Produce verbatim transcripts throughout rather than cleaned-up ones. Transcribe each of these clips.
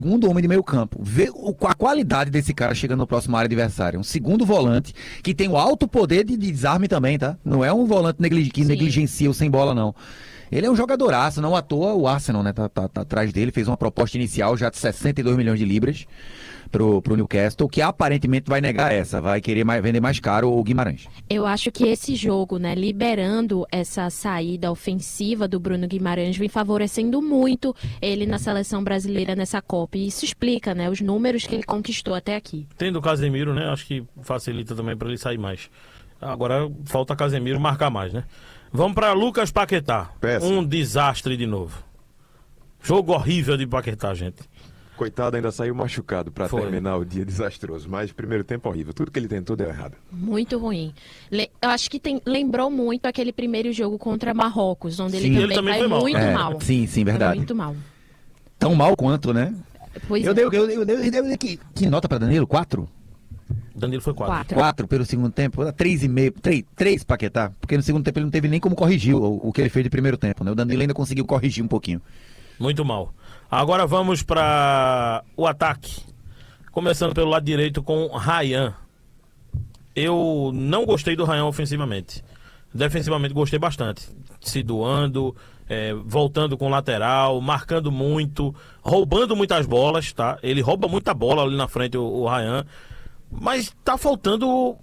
segundo homem de meio campo. Vê o- a qualidade desse cara chegando no próximo área adversária. Um segundo volante que tem o alto poder de desarme também, tá? Não é um volante negli- que Sim. negligencia o sem bola, não. Ele é um jogadoraço, não à toa o Arsenal, né, tá, tá- tá atrás dele, fez uma proposta inicial já de sessenta e dois milhões de libras pro, pro Newcastle, que aparentemente vai negar essa, vai querer mais- vender mais caro o Guimarães. Eu acho que esse jogo, né, liberando essa saída ofensiva do Bruno Guimarães, vem favorecendo muito ele na seleção brasileira nessa Copa. E isso explica, né, os números que ele conquistou até aqui. Tendo o Casemiro, né? Acho que facilita também para ele sair mais. Agora falta Casemiro marcar mais, né? Vamos para Lucas Paquetá. Péssimo. Um desastre de novo. Jogo horrível de Paquetá, gente. Coitado, ainda saiu machucado pra Foi. terminar o dia desastroso. Mas primeiro tempo horrível. Tudo que ele tentou deu errado. Muito ruim. Le- Eu acho que tem- lembrou muito aquele primeiro jogo contra Marrocos, onde Sim. ele também, Ele também vai foi mal. muito É, mal. sim, sim, Foi verdade. muito mal. Tão mal quanto, né? Pois Eu é. dei, eu, dei, eu, dei, eu dei que, que nota pra Danilo? Quatro? Danilo foi quatro. Quatro. Quatro pelo segundo tempo? Três e meio. Três, três Paquetá. Porque no segundo tempo ele não teve nem como corrigir o, o que ele fez de primeiro tempo, né? O Danilo ainda conseguiu corrigir um pouquinho. Muito mal. Agora vamos para o ataque. Começando pelo lado direito com Ryan. Eu não gostei do Ryan ofensivamente. Defensivamente gostei bastante. Se doando, é, voltando com lateral, marcando muito, roubando muitas bolas, tá? Ele rouba muita bola ali na frente, o, o Ryan. Mas tá faltando.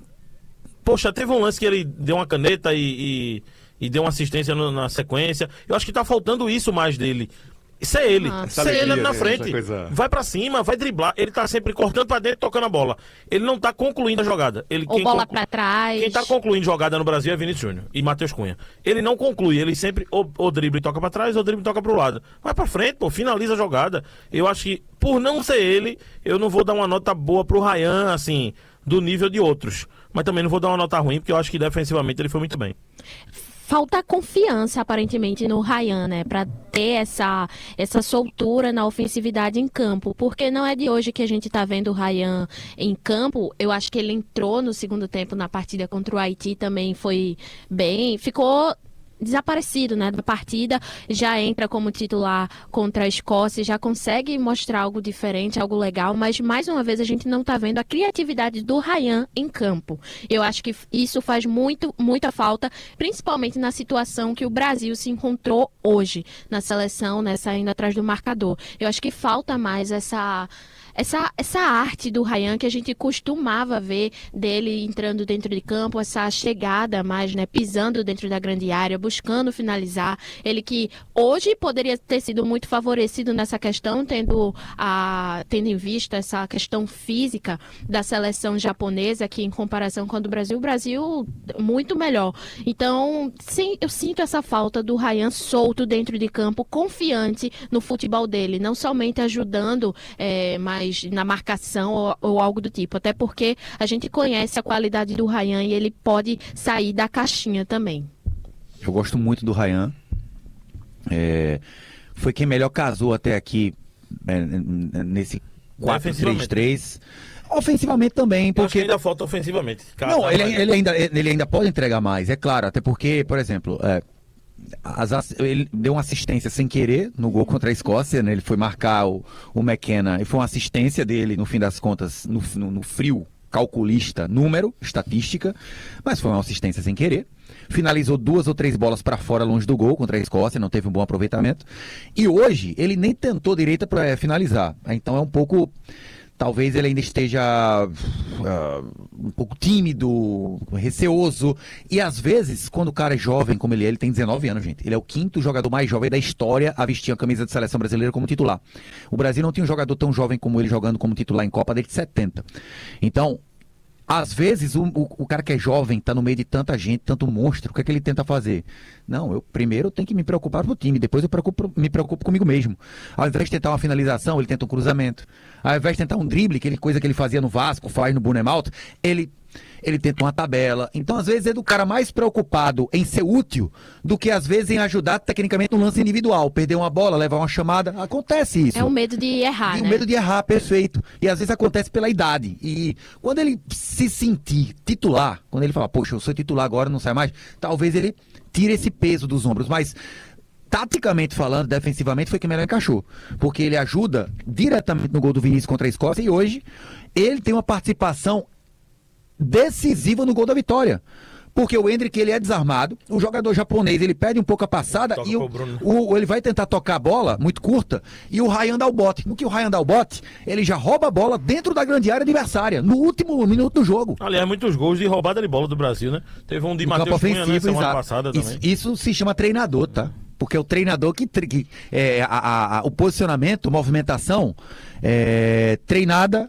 Poxa, teve um lance que ele deu uma caneta e, e, e deu uma assistência no- na sequência. Eu acho que tá faltando isso mais dele. Isso é ele. Ah, Isso é alegria, ele na né? frente. Essa coisa- Vai pra cima, vai driblar. Ele tá sempre cortando pra dentro, tocando a bola. Ele não tá concluindo a jogada. Ele, Ou bola conclu- pra trás. Quem tá concluindo jogada no Brasil é Vinícius Júnior e Matheus Cunha. Ele não conclui, ele sempre ou, ou drible e toca pra trás, ou drible e toca pro lado. Vai pra frente, pô, finaliza a jogada. Eu acho que, por não ser ele, eu não vou dar uma nota boa pro Ryan, assim, do nível de outros. Mas também não vou dar uma nota ruim, porque eu acho que defensivamente ele foi muito bem. Falta confiança, aparentemente, no Ryan, né? Pra ter essa, essa soltura na ofensividade em campo. Porque não é de hoje que a gente tá vendo o Ryan em campo. Eu acho que ele entrou no segundo tempo na partida contra o Haiti, também foi bem. Ficou desaparecido, né, da partida, já entra como titular contra a Escócia, já consegue mostrar algo diferente, algo legal, mas mais uma vez a gente não tá vendo a criatividade do Ryan em campo. Eu acho que isso faz muito, muita falta, principalmente na situação que o Brasil se encontrou hoje, na seleção, né, saindo atrás do marcador. Eu acho que falta mais essa... Essa, essa arte do Ryan que a gente costumava ver dele entrando dentro de campo, essa chegada mais, né, pisando dentro da grande área, buscando finalizar. Ele que hoje poderia ter sido muito favorecido nessa questão, tendo, a, tendo em vista essa questão física da seleção japonesa, que em comparação com a do Brasil, o Brasil muito melhor. Então, sim, eu sinto essa falta do Ryan solto dentro de campo, confiante no futebol dele, não somente ajudando é, mais na marcação ou, ou algo do tipo, até porque a gente conhece a qualidade do Ryan e ele pode sair da caixinha também. Eu gosto muito do Ryan. É, foi quem melhor casou até aqui é, nesse quatro três três. Ofensivamente também, Eu acho que porque... ainda falta ofensivamente. Cara, Não, tá ele, mais- ele ainda, ele ainda pode entregar mais, é claro. Até porque, por exemplo, é, as ass- ele deu uma assistência sem querer no gol contra a Escócia, né? Ele foi marcar o, o McKenna e foi uma assistência dele, no fim das contas, no, no, no frio calculista, número, estatística, mas foi uma assistência sem querer. Finalizou duas ou três bolas para fora longe do gol contra a Escócia, não teve um bom aproveitamento. E hoje ele nem tentou direita para finalizar. Então é um pouco... Talvez ele ainda esteja uh, um pouco tímido, receoso. E às vezes, quando o cara é jovem como ele é, ele tem dezenove anos, gente. Ele é o quinto jogador mais jovem da história a vestir a camisa de seleção brasileira como titular. O Brasil não tinha um jogador tão jovem como ele jogando como titular em Copa desde setenta. Então, às vezes, o, o, o cara que é jovem, tá no meio de tanta gente, tanto monstro, o que é que ele tenta fazer? Não, eu primeiro tenho que me preocupar pro time, depois eu preocupo, me preocupo comigo mesmo. Ao invés de tentar uma finalização, ele tenta um cruzamento. Ao invés de tentar um drible, aquele coisa que ele fazia no Vasco, faz no Bournemouth, ele... ele tenta uma tabela. Então, às vezes, é do cara mais preocupado em ser útil do que, às vezes, em ajudar tecnicamente no lance individual. Perder uma bola, levar uma chamada. Acontece isso. É o medo de errar, E o né? medo de errar, perfeito. E às vezes acontece pela idade. E quando ele se sentir titular, quando ele fala, poxa, eu sou titular agora, não sai mais, talvez ele tire esse peso dos ombros. Mas taticamente falando, defensivamente, foi quem melhor encaixou. Porque ele ajuda diretamente no gol do Vinícius contra a Escócia e hoje ele tem uma participação decisiva no gol da vitória. Porque o Endrick, ele é desarmado, o jogador japonês, ele perde um pouco a passada Toca e o, pro Bruno. o- ele vai tentar tocar a bola muito curta e o Ryan dá o bote. No que o Ryan dá o bote, ele já rouba a bola dentro da grande área adversária, no último minuto do jogo. Aliás, muitos gols de roubada de bola do Brasil, né? Teve um de No campo Matheus Cunha, né, ofensivo, semana exato. passada Isso, também. isso se chama treinador, tá? Porque é o treinador que, tre- que é, a- a- a- o posicionamento, movimentação é, treinada,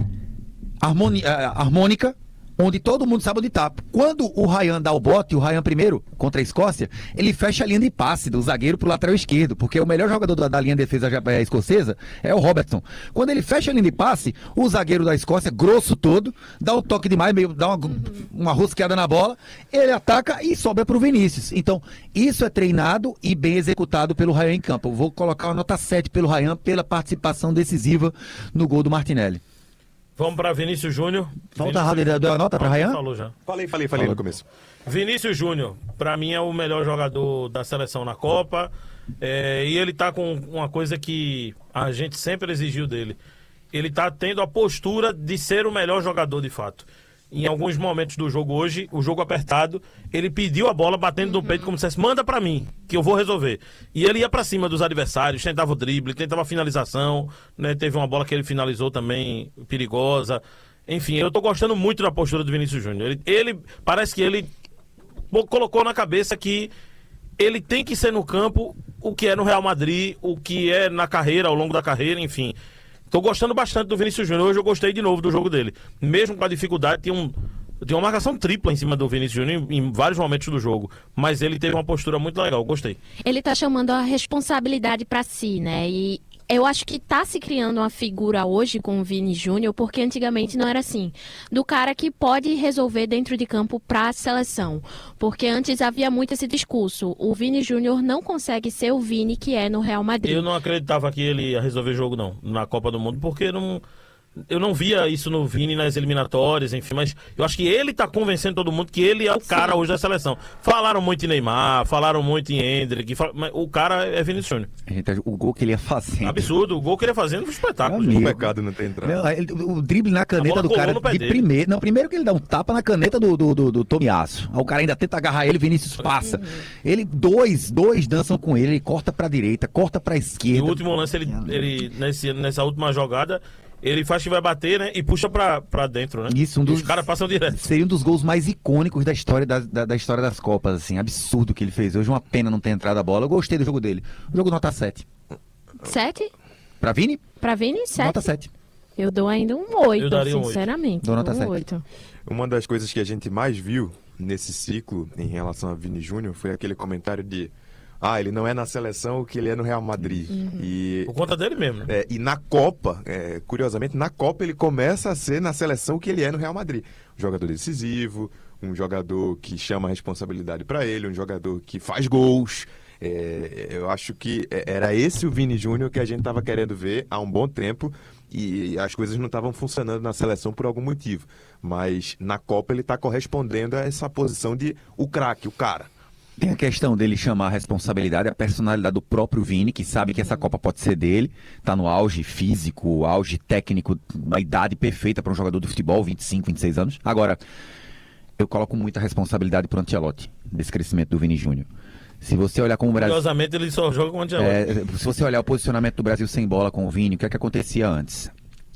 harmoni- a- harmônica, onde todo mundo sabe onde tá. Quando o Ryan dá o bote, o Ryan primeiro, contra a Escócia, ele fecha a linha de passe do zagueiro pro lateral esquerdo, porque o melhor jogador da, da linha de defesa ja- é, escocesa é o Robertson. Quando ele fecha a linha de passe, o zagueiro da Escócia, grosso todo, dá um toque demais, meio, dá uma, uma rosqueada na bola, ele ataca e sobra pro Vinícius. Então, isso é treinado e bem executado pelo Ryan em campo. Eu vou colocar uma nota sete pelo Ryan pela participação decisiva no gol do Martinelli. Vamos para Vinícius Júnior. Falta Vinícius... rápido, deu a nota pra Ryan? Falou já. Falei, falei, falei no começo. Vinícius Júnior, pra mim é o melhor jogador da seleção na Copa. É, e ele tá com uma coisa que a gente sempre exigiu dele. Ele tá tendo a postura de ser o melhor jogador de fato. Em alguns momentos do jogo hoje, o jogo apertado, ele pediu a bola batendo no peito como se dissesse, manda pra mim, que eu vou resolver. E ele ia pra cima dos adversários, tentava o drible, tentava a finalização, né? Teve uma bola que ele finalizou também, perigosa. Enfim, eu tô gostando muito da postura do Vinícius Júnior. Ele, ele parece que ele colocou na cabeça que ele tem que ser no campo o que é no Real Madrid, o que é na carreira, ao longo da carreira, enfim. Tô gostando bastante do Vinícius Júnior. Hoje eu gostei de novo do jogo dele. Mesmo com a dificuldade, tinha, um, tinha uma marcação tripla em cima do Vinícius Júnior em, em vários momentos do jogo. Mas ele teve uma postura muito legal, gostei. Ele tá chamando a responsabilidade pra si, né? E eu acho que tá se criando uma figura hoje com o Vini Júnior, porque antigamente não era assim. Do cara que pode resolver dentro de campo pra seleção. Porque antes havia muito esse discurso. O Vini Júnior não consegue ser o Vini que é no Real Madrid. Eu não acreditava que ele ia resolver jogo, não, na Copa do Mundo, porque não... Eu não via isso no Vini nas eliminatórias, enfim, mas eu acho que ele tá convencendo todo mundo que ele é o cara hoje da seleção. Falaram muito em Neymar, falaram muito em Endrick, fal- mas o cara é Vinícius Júnior. Gente, o gol que ele ia fazendo. Absurdo, o gol que ele ia fazendo foi um espetáculo. Meu gente. amigo. O pecado não tem entrado. Não, ele- o drible na A caneta bola do colou cara no pé de dele. primeiro. Não, primeiro que ele dá um tapa na caneta do, do, do, do Tomiasso. Aí o cara ainda tenta agarrar ele, Vinícius passa. Ele, dois, dois dançam com ele, ele corta pra direita, corta pra E esquerda. o último lance, ele, ele nesse, nessa última jogada, ele faz que vai bater, né? E puxa pra, pra dentro, né? Isso, um E dos- os caras passam direto. Seria um dos gols mais icônicos da história, da, da, da história das Copas, assim, absurdo que ele fez. Hoje uma pena não ter entrado a bola. Eu gostei do jogo dele. O jogo nota sete. Sete? Pra Vini? Pra Vini, sete. Nota sete. Eu dou ainda um oito, Eu daria um oito. sinceramente. Dou nota um sete. oito. Uma das coisas que a gente mais viu nesse ciclo em relação a Vini Júnior foi aquele comentário de ah, ele não é na seleção o que ele é no Real Madrid. E, Por conta dele mesmo, né? é, e na Copa, é, curiosamente, na Copa ele começa a ser na seleção o que ele é no Real Madrid. Um jogador decisivo, um jogador que chama a responsabilidade para ele, um jogador que faz gols. É, eu acho que era esse o Vini Júnior que a gente estava querendo ver há um bom tempo e as coisas não estavam funcionando na seleção por algum motivo. Mas na Copa ele está correspondendo a essa posição de o craque, o cara. Tem a questão dele chamar a responsabilidade, a personalidade do próprio Vini, que sabe que essa Copa pode ser dele, tá no auge físico, auge técnico, a idade perfeita para um jogador de futebol, vinte e cinco, vinte e seis anos. Agora, eu coloco muita responsabilidade pro Ancelotti, desse crescimento do Vini Júnior. Se você olhar como o Brasil... Curiosamente, ele só joga com o Ancelotti. É, se você olhar o posicionamento do Brasil sem bola com o Vini, o que é que acontecia antes?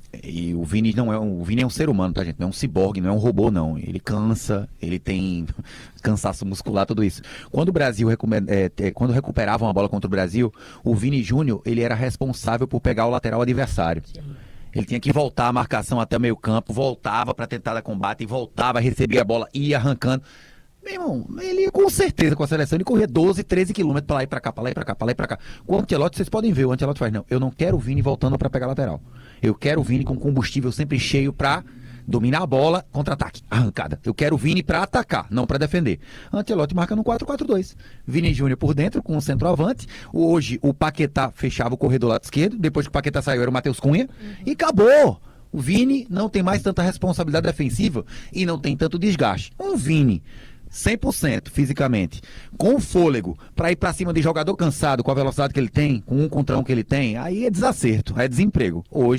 E o Vini não é um, o Vini é um ser humano, tá, gente? Não é um ciborgue, não é um robô, não. Ele cansa, ele tem cansaço muscular, tudo isso. Quando o Brasil recupe- é, é, quando recuperavam a bola contra o Brasil, o Vini Júnior, ele era responsável por pegar o lateral adversário. Ele tinha que voltar a marcação até o meio campo, voltava para tentar dar combate e voltava a receber a bola, ia arrancando. Meu irmão, ele com certeza com a seleção, ele corria doze, treze quilômetros pra lá e pra cá, pra lá e pra cá, pra lá e pra cá. Com o Ancelotti, vocês podem ver, o Ancelotti faz, não, eu não quero o Vini voltando pra pegar lateral. Eu quero o Vini com combustível sempre cheio pra dominar a bola, contra-ataque, arrancada. Eu quero o Vini pra atacar, não pra defender. Ancelotti marca no quatro quatro dois. Vini Júnior por dentro, com o centroavante. Hoje o Paquetá fechava o corredor lado esquerdo, depois que o Paquetá saiu era o Matheus Cunha, e acabou. O Vini não tem mais tanta responsabilidade defensiva e não tem tanto desgaste. Um Vini cem por cento fisicamente, com o fôlego, para ir para cima de jogador cansado, com a velocidade que ele tem, com um contra um que ele tem, aí é desacerto, é desemprego. Hoje